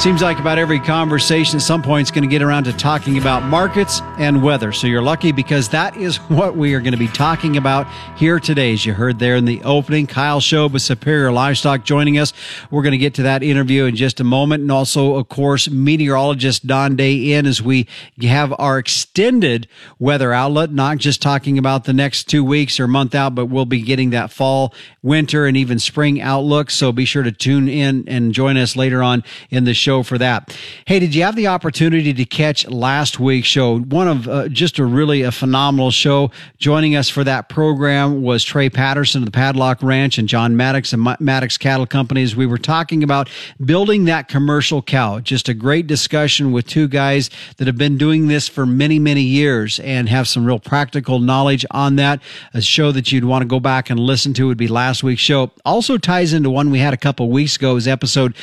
Seems like about every conversation at some point is going to get around to talking about markets and weather. So you're lucky because that is what we are going to be talking about here today. As you heard there in the opening, Kyle Shobe with Superior Livestock joining us. We're going to get to that interview in just a moment. And also, of course, meteorologist Don Day in as we have our extended weather outlet, not just talking about the next 2 weeks or month out, but we'll be getting that fall, winter, and even spring outlook. So be sure to tune in and join us later on in the show for that. Hey, did you have the opportunity to catch last week's show? One of just a phenomenal show. Joining us for that program was Trey Patterson of the Padlock Ranch and John Maddox and Maddox Cattle Companies. We were talking about building that commercial cow. Just a great discussion with two guys that have been doing this for many, many years and have some real practical knowledge on that. A show that you'd want to go back and listen to would be last week's show. Also ties into one we had a couple weeks ago, is episode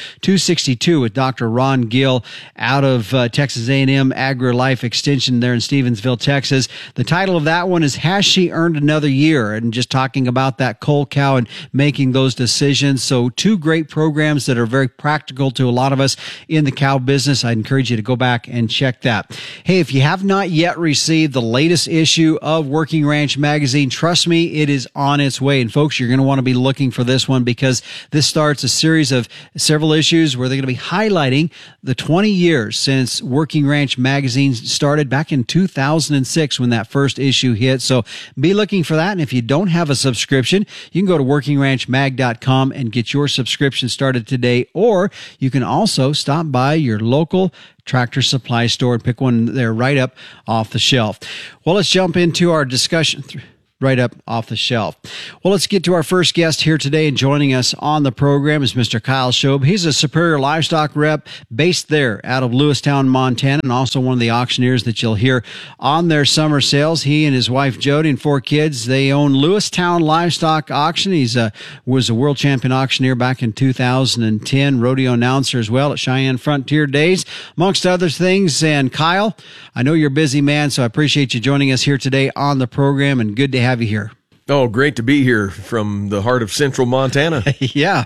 262 with Dr. Ron Gill out of Texas A&M Agri-Life Extension there in Stevensville, Texas. The title of that one is Has She Earned Another Year? And just talking about that cull cow and making those decisions. So two great programs that are very practical to a lot of us in the cow business. I encourage you to go back and check that. Hey, if you have not yet received the latest issue of Working Ranch Magazine, trust me, it is on its way. And folks, you're going to want to be looking for this one because this starts a series of several issues where they're going to be highlighting the 20 years since Working Ranch Magazine started back in 2006 when that first issue hit. So be looking for that. And if you don't have a subscription, you can go to workingranchmag.com and get your subscription started today. Or you can also stop by your local Tractor Supply store and pick one there right up off the shelf. Well, let's jump into our discussion. Right up off the shelf. Well, let's get to our first guest here today, and joining us on the program is Mr. Kyle Shobe. He's a Superior Livestock rep based there out of Lewistown, Montana, and also one of the auctioneers that you'll hear on their summer sales. He and his wife Jody and 4 kids, they own Lewistown Livestock Auction. He's was a world champion auctioneer back in 2010, rodeo announcer as well at Cheyenne Frontier Days, amongst other things. And Kyle, I know you're a busy man, so I appreciate you joining us here today on the program, and good to have you here. Oh, great to be here from the heart of central Montana. Yeah.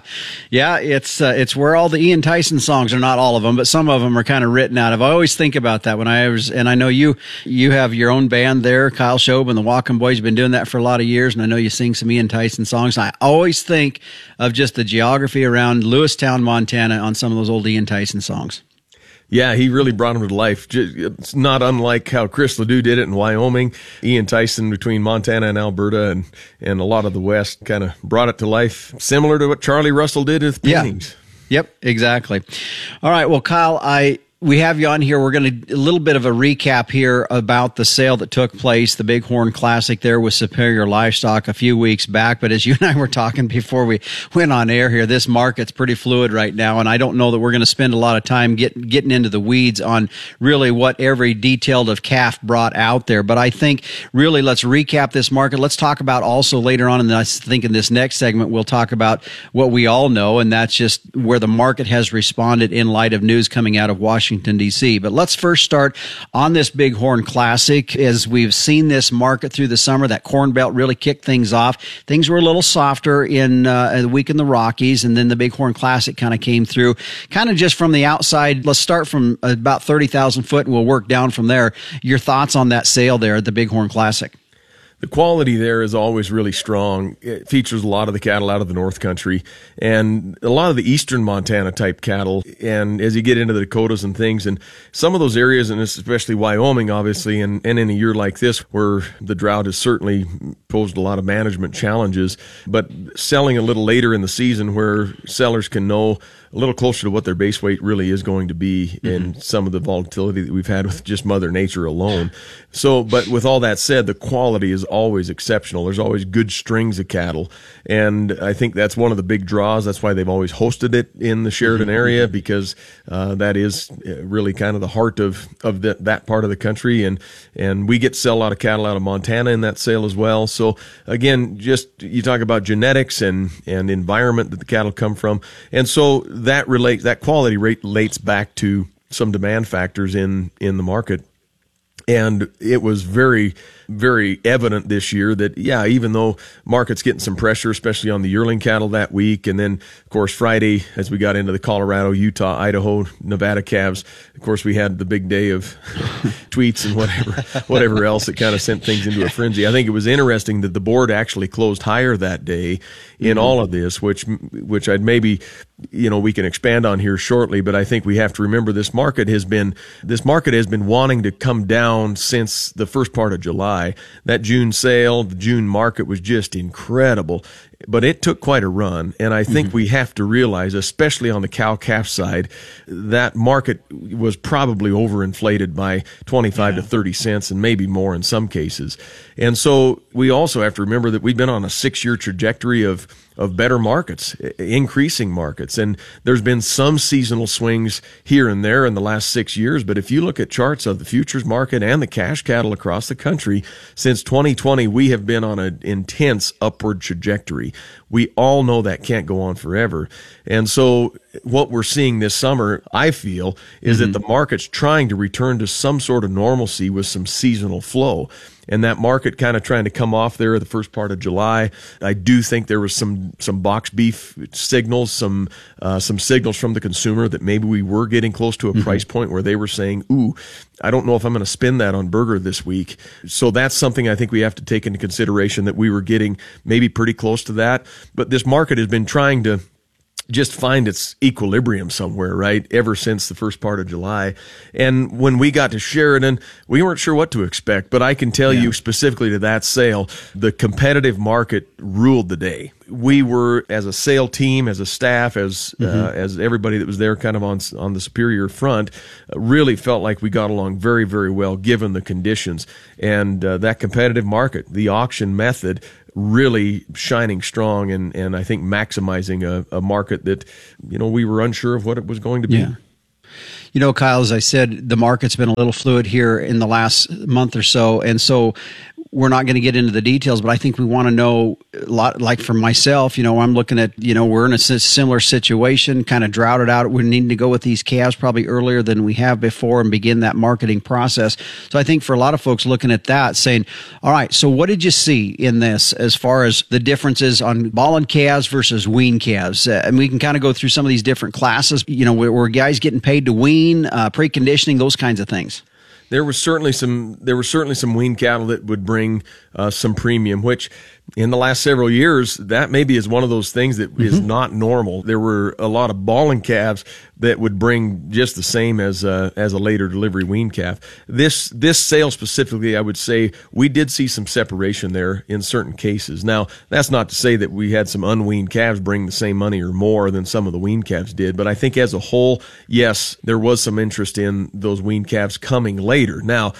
It's where all the Ian Tyson songs are, not all of them, but some of them are kind of written out of. I always think about that when and I know you have your own band there, Kyle Shobe and the Walking Boys. You've been doing that for a lot of years, and I know you sing some Ian Tyson songs. And I always think of just the geography around Lewistown, Montana on some of those old Ian Tyson songs. Yeah, he really brought him to life. It's not unlike how Chris Ledoux did it in Wyoming. Ian Tyson between Montana and Alberta and a lot of the West kind of brought it to life, similar to what Charlie Russell did with paintings. Yeah. Yep, exactly. All right, well, Kyle, we have you on here. We're going to a little bit of a recap here about the sale that took place, the Bighorn Classic there with Superior Livestock a few weeks back. But as you and I were talking before we went on air here, this market's pretty fluid right now, and I don't know that we're going to spend a lot of time getting into the weeds on really what every detail of calf brought out there. But I think really let's recap this market. Let's talk about also later on, and I think in this next segment we'll talk about what we all know, and that's just where the market has responded in light of news coming out of Washington, D.C. But let's first start on this Bighorn Classic. As we've seen this market through the summer, that Corn Belt really kicked things off. Things were a little softer in the week in the Rockies, and then the Bighorn Classic kind of came through. Kind of just from the outside, let's start from about 30,000 foot, and we'll work down from there. Your thoughts on that sale there at the Bighorn Classic? The quality there is always really strong. It features a lot of the cattle out of the North Country and a lot of the eastern Montana type cattle. And as you get into the Dakotas and things, and some of those areas, and especially Wyoming, obviously, and in a year like this where the drought has certainly posed a lot of management challenges, but selling a little later in the season where sellers can know a little closer to what their base weight really is going to be in some of the volatility that we've had with just Mother Nature alone. So, but with all that said, the quality is always exceptional. There's always good strings of cattle. And I think that's one of the big draws. That's why they've always hosted it in the Sheridan area, because that is really kind of the heart of that part of the country. And we get to sell a lot of cattle out of Montana in that sale as well. So again, just you talk about genetics and environment that the cattle come from. And so that quality rate relates back to some demand factors in the market. And it was very, very evident this year that, yeah, even though market's getting some pressure, especially on the yearling cattle that week, and then, of course, Friday, as we got into the Colorado, Utah, Idaho, Nevada calves, of course, we had the big day of tweets and whatever else that kind of sent things into a frenzy. I think it was interesting that the board actually closed higher that day in all of this, which I'd maybe, we can expand on here shortly, but I think we have to remember this market has been wanting to come down since the first part of July. That June sale, the June market was just incredible, but it took quite a run. And I think we have to realize, especially on the cow-calf side, that market was probably overinflated by 25 to 30 cents and maybe more in some cases. And so we also have to remember that we've been on a 6-year trajectory of better markets, increasing markets. And there's been some seasonal swings here and there in the last 6 years. But if you look at charts of the futures market and the cash cattle across the country, since 2020, we have been on an intense upward trajectory. We all know that can't go on forever. And so what we're seeing this summer, I feel, is that the market's trying to return to some sort of normalcy with some seasonal flow. And that market kind of trying to come off there the first part of July. I do think there was some box beef signals, some signals from the consumer that maybe we were getting close to a price point where they were saying, ooh, I don't know if I'm going to spend that on burger this week. So that's something I think we have to take into consideration, that we were getting maybe pretty close to that. But this market has been trying to just find its equilibrium somewhere, right, ever since the first part of July. And when we got to Sheridan, we weren't sure what to expect, but I can tell you specifically to that sale, the competitive market ruled the day. We were, as a sale team, as a staff, as everybody that was there kind of on the superior front, really felt like we got along very, very well given the conditions. And that competitive market, the auction method, really shining strong and I think maximizing a market that, we were unsure of what it was going to be. Yeah. Kyle, as I said, the market's been a little fluid here in the last month or so. And so we're not going to get into the details, but I think we want to know a lot. Like for myself, I'm looking at, we're in a similar situation, kind of droughted out. We're needing to go with these calves probably earlier than we have before and begin that marketing process. So I think for a lot of folks looking at that, saying, all right, so what did you see in this as far as the differences on ballin calves versus wean calves? And we can kind of go through some of these different classes, where guys getting paid to wean, preconditioning, those kinds of things. There were certainly some wean cattle that would bring some premium, which in the last several years, that maybe is one of those things that is not normal. There were a lot of balling calves that would bring just the same as a later delivery wean calf. This sale specifically, I would say we did see some separation there in certain cases. Now, that's not to say that we had some unweaned calves bring the same money or more than some of the weaned calves did, but I think as a whole, yes, there was some interest in those weaned calves coming later.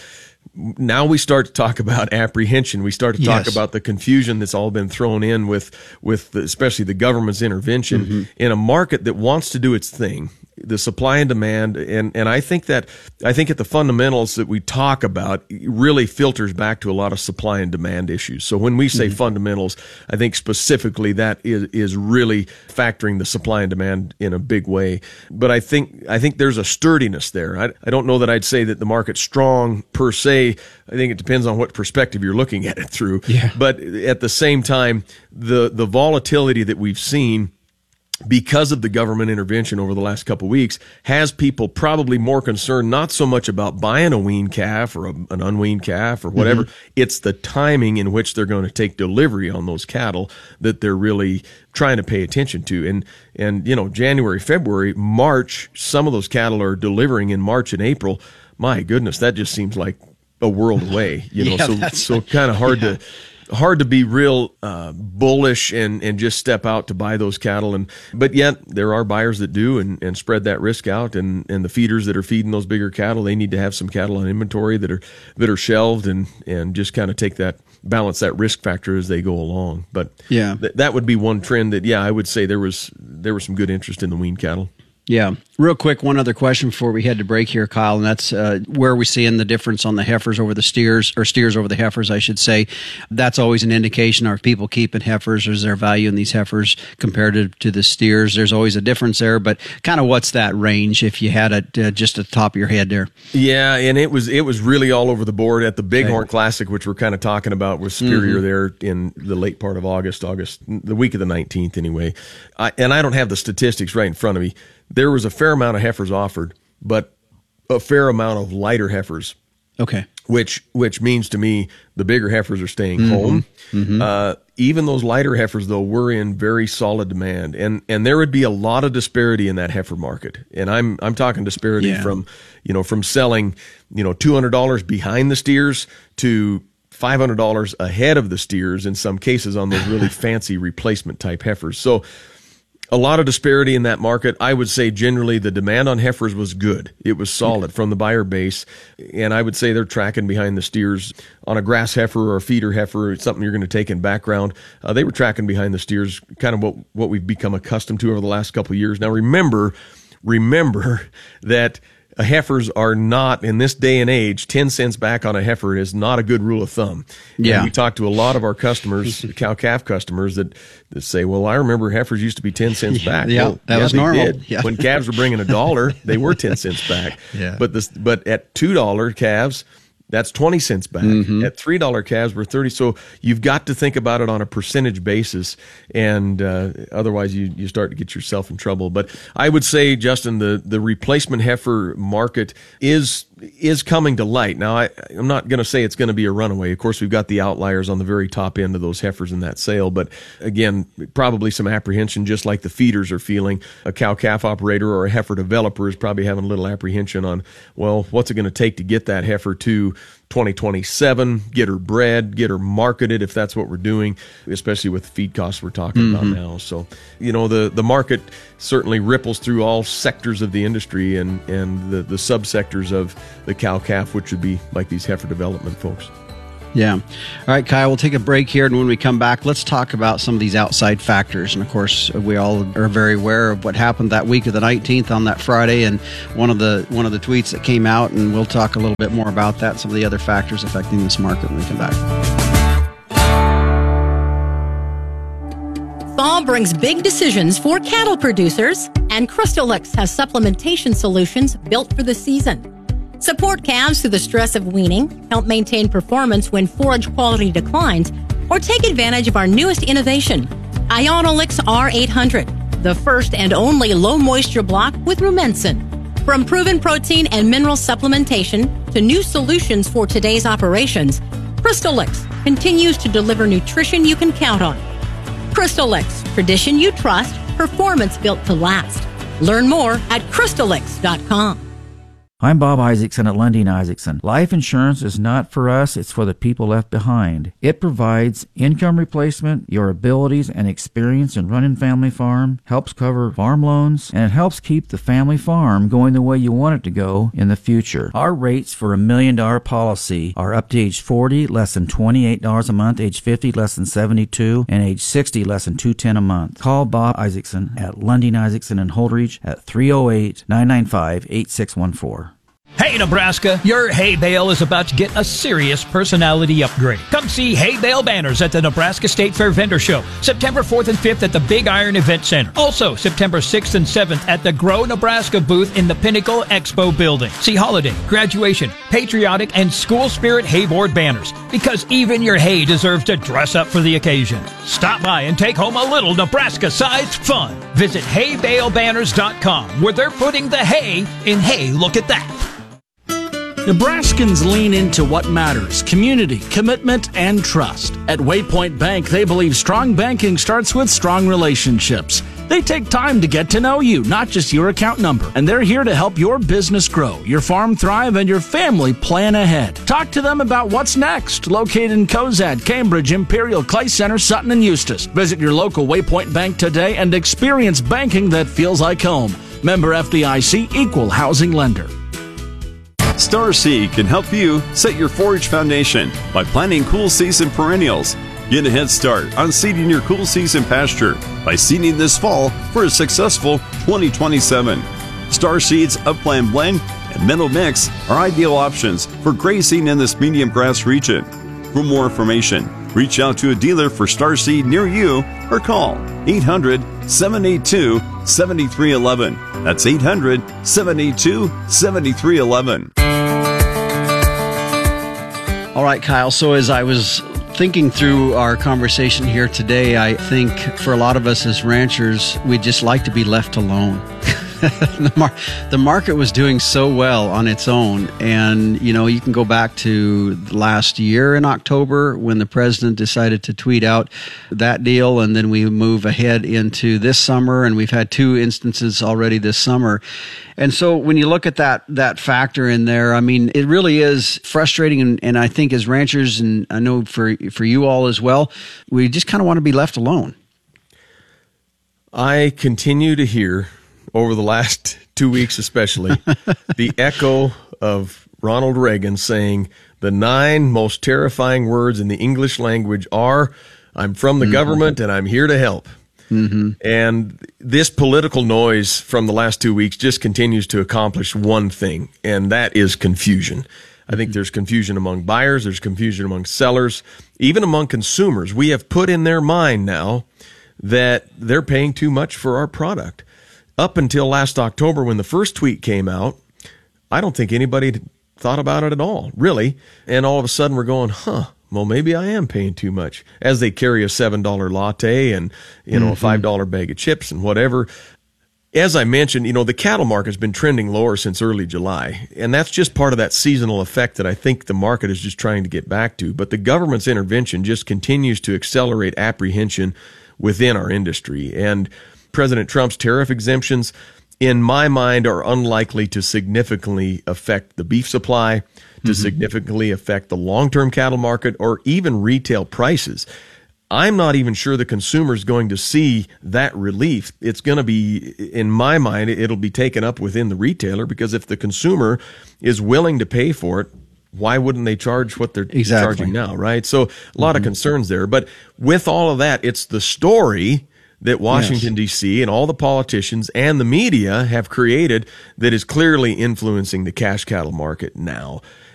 Now we start to talk about apprehension. We start to talk about the confusion that's all been thrown in with especially the government's intervention in a market that wants to do its thing. The supply and demand, and I think at the fundamentals that we talk about really filters back to a lot of supply and demand issues. So when we say fundamentals, I think specifically that is really factoring the supply and demand in a big way. But I think there's a sturdiness there. I don't know that I'd say that the market's strong per se. I think it depends on what perspective you're looking at it through. Yeah. But at the same time, the volatility that we've seen because of the government intervention over the last couple of weeks has people probably more concerned, not so much about buying a weaned calf or an unweaned calf or whatever. It's the timing in which they're going to take delivery on those cattle that they're really trying to pay attention to. And January, February, March, some of those cattle are delivering in March and April. My goodness, that just seems like a world away, so kind of hard to be real bullish and just step out to buy those cattle. But yet there are buyers that do and spread that risk out. And the feeders that are feeding those bigger cattle, they need to have some cattle on inventory that are shelved and just kind of balance that risk factor as they go along. But that would be one trend that, I would say there was some good interest in the weaned cattle. Yeah. Real quick, one other question before we head to break here, Kyle, and that's where are we seeing the difference on the heifers over the steers, or steers over the heifers, I should say. That's always an indication. Are people keeping heifers? Or is there value in these heifers compared to the steers? There's always a difference there, but kind of what's that range if you had it just at the top of your head there? Yeah, and it was really all over the board at the Bighorn Classic, which we're kind of talking about with Superior there in the late part of August, the week of the 19th anyway. And I don't have the statistics right in front of me. There was a fair amount of heifers offered, but a fair amount of lighter heifers. Okay. Which means to me the bigger heifers are staying home. Even those lighter heifers, though, were in very solid demand, and there would be a lot of disparity in that heifer market. And I'm talking disparity from selling $200 behind the steers to $500 ahead of the steers in some cases on those really fancy replacement type heifers. So a lot of disparity in that market. I would say generally the demand on heifers was good. It was solid from the buyer base, and I would say they're tracking behind the steers on a grass heifer or a feeder heifer, something you're going to take in background. They were tracking behind the steers, kind of what we've become accustomed to over the last couple of years. Now remember that heifers are not, in this day and age, 10 cents back on a heifer is not a good rule of thumb. Yeah. And we talk to a lot of our customers, cow-calf customers, that say, well, I remember heifers used to be 10 cents back. Yeah, well, that was normal. Yeah. When calves were bringing $1, they were 10 cents back. Yeah. But at $2 calves, that's 20 cents back. At $3 calves, we're 30. So you've got to think about it on a percentage basis, and otherwise you start to get yourself in trouble. But I would say, Justin, the replacement heifer market is coming to light. Now, I'm not going to say it's going to be a runaway. Of course, we've got the outliers on the very top end of those heifers in that sale. But again, probably some apprehension, just like the feeders are feeling. A cow-calf operator or a heifer developer is probably having a little apprehension on, well, what's it going to take to get that heifer to 2027, get her bred, get her marketed, if that's what we're doing, especially with the feed costs we're talking about now. So, the market certainly ripples through all sectors of the industry and the subsectors of the cow-calf, which would be like these heifer development folks. Yeah. All right, Kyle, we'll take a break here, and when we come back, let's talk about some of these outside factors. And of course, we all are very aware of what happened that week of the 19th on that Friday, and one of the tweets that came out, and we'll talk a little bit more about that, some of the other factors affecting this market when we come back. Fall brings big decisions for cattle producers, and Crystalix has supplementation solutions built for the season. Support calves through the stress of weaning, help maintain performance when forage quality declines, or take advantage of our newest innovation, Ionolix R800, the first and only low-moisture block with Rumensin. From proven protein and mineral supplementation to new solutions for today's operations, Crystalix continues to deliver nutrition you can count on. Crystalix, tradition you trust, performance built to last. Learn more at Crystalix.com. I'm Bob Isaacson at Lundin Isaacson. Life insurance is not for us, it's for the people left behind. It provides income replacement, your abilities and experience in running family farm, helps cover farm loans, and it helps keep the family farm going the way you want it to go in the future. Our rates for $1 million policy are up to age 40, less than $28 a month, age 50, less than $72, and age 60, less than $210 a month. Call Bob Isaacson at Lundin Isaacson in Holdridge at 308-995-8614. Hey, Nebraska, your hay bale is about to get a serious personality upgrade. Come see Hay Bale Banners at the Nebraska State Fair Vendor Show, September 4th and 5th at the Big Iron Event Center. Also, September 6th and 7th at the Grow Nebraska booth in the Pinnacle Expo building. See holiday, graduation, patriotic, and school spirit hay board banners, because even your hay deserves to dress up for the occasion. Stop by and take home a little Nebraska-sized fun. Visit haybalebanners.com, where they're putting the hay in Hey, Look at That. Nebraskans lean into what matters: community, commitment, and trust. At Waypoint Bank, they believe strong banking starts with strong relationships. They take time to get to know you, not just your account number. And they're here to help your business grow, your farm thrive, and your family plan ahead. Talk to them about what's next. Located in Cozad, Cambridge, Imperial, Clay Center, Sutton, and Eustis. Visit your local Waypoint Bank today and experience banking that feels like home. Member FDIC, Equal Housing Lender. Star Seed can help you set your forage foundation by planting cool season perennials. Get a head start on seeding your cool season pasture by seeding this fall for a successful 2027. Star Seeds, Upland Blend, and Meadow Mix are ideal options for grazing in this medium grass region. For more information, reach out to a dealer for Star Seed near you or call 800-782-7311. That's 800-782-7311. All right, Kyle. So as I was thinking through our conversation here today, I think for a lot of us as ranchers, we'd just like to be left alone. The market was doing so well on its own. And, you know, you can go back to last year in October when the president decided to tweet out that deal. And then we move ahead into this summer. And we've had 2 instances already this summer. And so when you look at that factor in there, I mean, it really is frustrating. And I think as ranchers, and I know for you all as well, we just kind of want to be left alone. I continue to hear, over the last 2 weeks especially, the echo of Ronald Reagan saying the 9 most terrifying words in the English language are, "I'm from the government and I'm here to help." And this political noise from the last 2 weeks just continues to accomplish one thing, and that is confusion. I think there's confusion among buyers, there's confusion among sellers, even among consumers. We have put in their mind now that they're paying too much for our product. Up until last October, when the first tweet came out, I don't think anybody thought about it at all, really. And all of a sudden we're going, well, maybe I am paying too much, as they carry a $7 latte and, a $5 bag of chips and whatever. As I mentioned, the cattle market's been trending lower since early July. And that's just part of that seasonal effect that I think the market is just trying to get back to. But the government's intervention just continues to accelerate apprehension within our industry. And President Trump's tariff exemptions, in my mind, are unlikely to significantly affect the beef supply, to significantly affect the long-term cattle market, or even retail prices. I'm not even sure the consumer is going to see that relief. It's going to be, in my mind, it'll be taken up within the retailer, because if the consumer is willing to pay for it, why wouldn't they charge what they're charging now, right? So a lot of concerns there. But with all of that, it's the story that Washington, D.C. and all the politicians and the media have created that is clearly influencing the cash cattle market now.